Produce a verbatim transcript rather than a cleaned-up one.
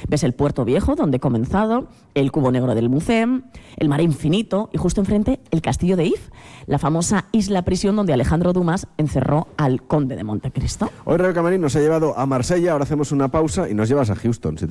Ves el Puerto Viejo, donde he comenzado, el Cubo Negro del Mucem, el Mar Infinito y justo enfrente el Castillo de If, la famosa isla prisión donde Alejandro Dumas encerró al conde de Montecristo. Hoy Radio Camarín nos ha llevado a Marsella, ahora hacemos una pausa y nos llevas a Houston. Si te